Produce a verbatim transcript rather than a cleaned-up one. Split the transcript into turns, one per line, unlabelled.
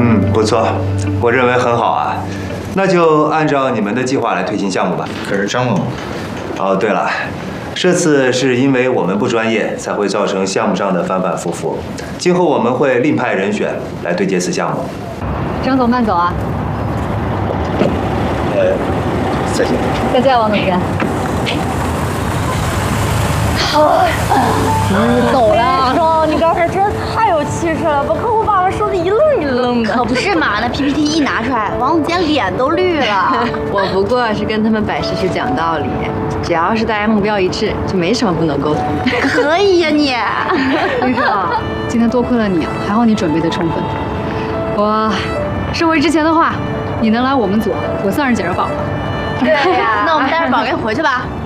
嗯，不错，我认为很好啊。那就按照你们的计划来推行项目吧。
可是张总，
哦，对了，这次是因为我们不专业，才会造成项目上的反反复复。今后我们会另派人选来对接此项目。
张总慢走啊！
呃，再见。
再见，王总监。你走了，
说你刚才真的太有气势了，把客户爸爸说的一愣一愣的。
可不是嘛，那 P P T 一拿出来，王总监脸都绿了。
我不过是跟他们摆事实讲道理，只要是大家目标一致，就没什么不能沟通的。
可以呀你，
律师啊，今天多亏了你啊，还好你准备的充分。我收回之前的话，你能来我们组，我算是捡着宝了。
对呀，那我们带着宝赶紧回去吧。